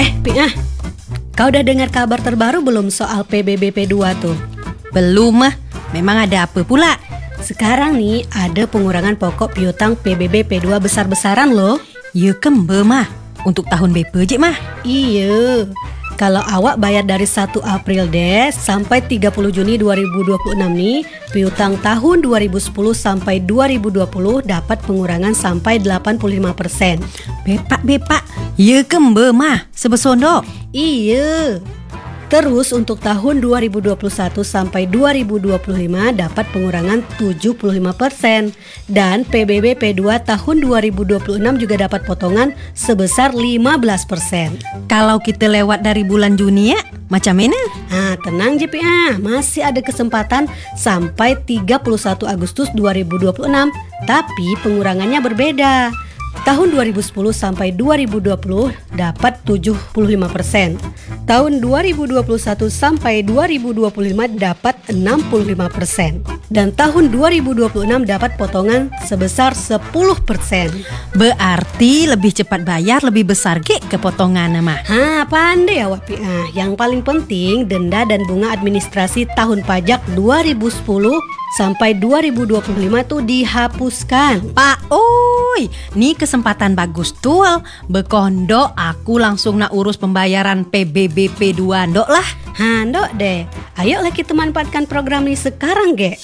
Kau udah dengar kabar terbaru belum soal PBB P2 tuh? Belum mah, memang ada apa pula? Sekarang nih ada pengurangan pokok piutang PBB P2 besar-besaran loh. Ya kembe mah, untuk tahun BP je mah. Iya, kalau awak bayar dari 1 April deh sampai 30 Juni 2026 nih, piutang tahun 2010 sampai 2020 dapat pengurangan sampai 85%. Bepak, ya kembe mah, sebesondo. Iya. Terus untuk tahun 2021 sampai 2025 dapat pengurangan 75%. Dan PBB P2 tahun 2026 juga dapat potongan sebesar 15%. Kalau kita lewat dari bulan Juni ya, macam mana? Tenang JPA, masih ada kesempatan sampai 31 Agustus 2026. Tapi pengurangannya berbeda. Tahun 2010 sampai 2020 dapat 75%. Tahun 2021 sampai 2025 dapat 65%. Dan tahun 2026 dapat potongan sebesar 10%. Berarti lebih cepat bayar, lebih besar kepotongan mah. Pandai awak PA. Yang paling penting denda dan bunga administrasi tahun pajak 2010 sampai 2025 tuh dihapuskan. Pak, nih kesempatan bagus tuh. Bekondo aku langsung nak urus pembayaran PBB P2 ndok lah. Ndok deh. Ayo kita manfaatkan program ini sekarang, Ge.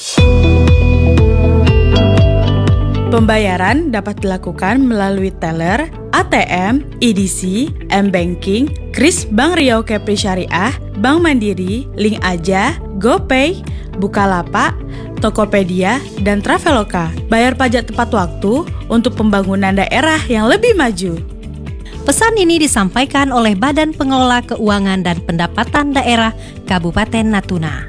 Pembayaran dapat dilakukan melalui teller, ATM, EDC, M-Banking, Kris Bank Riau Kepri Syariah, Bank Mandiri, Link Aja, GoPay, Bukalapak, Tokopedia, dan Traveloka. Bayar pajak tepat waktu untuk pembangunan daerah yang lebih maju. Pesan ini disampaikan oleh Badan Pengelola Keuangan dan Pendapatan Daerah Kabupaten Natuna.